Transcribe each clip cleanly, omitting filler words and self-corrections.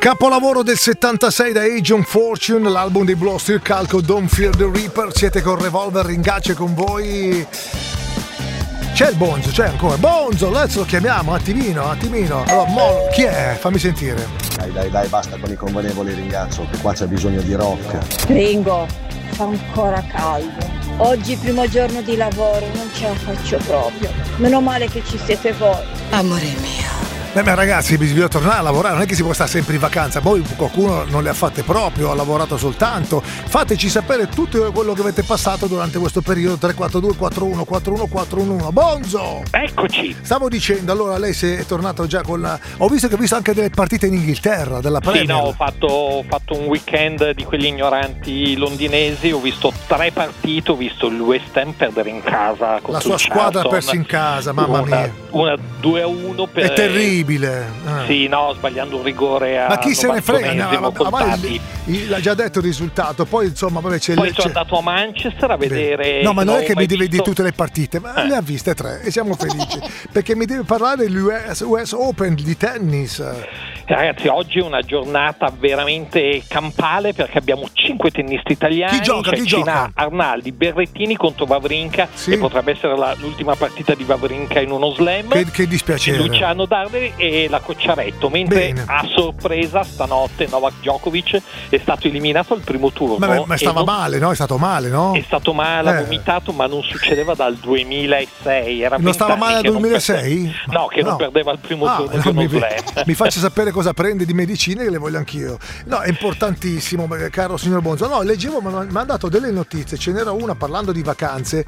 Capolavoro del 76 da Age of Fortune, l'album dei Blow Steel Calco, Don't Fear the Reaper. Siete con Revolver, Ringacce con voi. C'è il Bonzo, c'è ancora Bonzo, adesso lo chiamiamo, attimino. Allora, chi è? Fammi sentire. Dai, basta con i convenevoli, Ringazzo, che qua c'è bisogno di rock. Ringo, fa ancora caldo. Oggi primo giorno di lavoro, non ce la faccio proprio. Meno male che ci siete voi. Amore mio. Ma ragazzi, bisogna tornare a lavorare, non è che si può stare sempre in vacanza. Poi qualcuno non le ha fatte proprio, ha lavorato soltanto. Fateci sapere tutto quello che avete passato durante questo periodo. 342 41 41 411. Bonzo! Eccoci! Stavo dicendo, allora lei si è tornato già con la... Ho visto che ha visto anche delle partite in Inghilterra, della Premier. Sì, no, ho fatto un weekend di quelli ignoranti londinesi, ho visto 3 partite, ho visto il West Ham perdere in casa contro la sua squadra ha perso in casa, mamma mia. Una 2-1 per... È terribile. Sì, no, sbagliando un rigore a... Ma chi se ne frega? L'ha già detto il risultato, poi insomma vabbè c'è... Poi sono andato a Manchester a vedere... No, ma non è che mi deve visto... di tutte le partite, ma le ha viste 3 e siamo felici perché mi deve parlare dell'US Open di tennis. Ragazzi, oggi è una giornata veramente campale perché abbiamo 5 tennisti italiani. Chi gioca? Arnaldi, Berrettini contro Wawrinka, sì. Che potrebbe essere l'ultima partita di Wawrinka in uno slam. Che dispiacere. Luciano Darleri e la Cocciaretto, mentre Bene. a sorpresa stanotte Novak Djokovic è stato eliminato al primo turno. Ma stava male, no? È stato male, no? È stato male, ha vomitato, ma non succedeva dal 2006. Non stava male dal 2006? Non perdeva il primo turno di uno slam. Mi faccia sapere cosa prende di medicine che le voglio anch'io. No, è importantissimo, caro signor Bonzo. No, leggevo, ma mi ha dato delle notizie. Ce n'era una parlando di vacanze.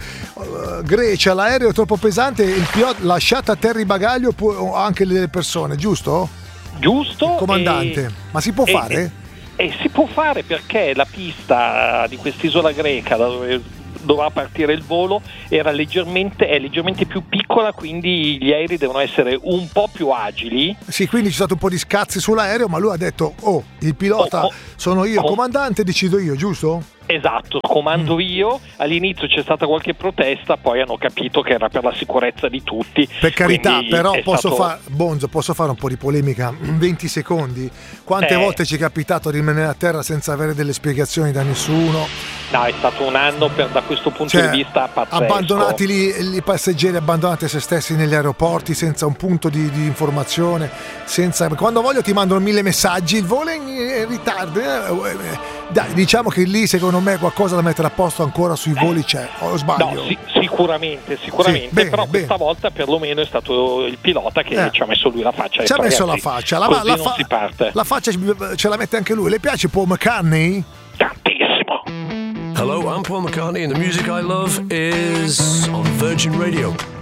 Grecia, l'aereo è troppo pesante, il pilota lasciata a terra i bagagli o anche le persone, giusto? Giusto. Il comandante. Ma si può fare? Si può fare perché la pista di quest'isola greca da dove doveva partire il volo è leggermente più piccola, quindi gli aerei devono essere un po' più agili. Sì, quindi c'è stato un po' di scazzi sull'aereo, ma lui ha detto il pilota sono io, comandante decido io, giusto? Esatto, comando io. All'inizio c'è stata qualche protesta, poi hanno capito che era per la sicurezza di tutti. Per carità, però posso fare un po' di polemica, 20 secondi. Quante volte ci è capitato di rimanere a terra senza avere delle spiegazioni da nessuno? No, è stato un anno da questo punto di vista pazzesco. Abbandonati i passeggeri, abbandonati a se stessi negli aeroporti senza un punto di informazione, quando voglio ti mandano 1000 messaggi, il volo è in ritardo. Dai, diciamo che lì secondo me qualcosa da mettere a posto ancora sui voli c'è, o sbaglio? No, sicuramente, sì, bene, però questa volta perlomeno è stato il pilota che ci ha messo lui la faccia. Ci ha messo la faccia, non si parte. La faccia ce la mette anche lui. Le piace Paul McCartney? Tantissimo. Hello, I'm Paul McCartney and the music I love is on Virgin Radio.